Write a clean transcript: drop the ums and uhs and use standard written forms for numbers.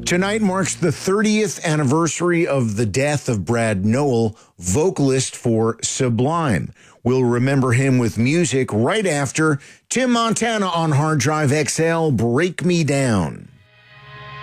Tonight marks the 30th anniversary of the death of Brad Nowell, vocalist for Sublime. We'll remember him with music right after Tim Montana on Hard Drive XL, Break Me Down.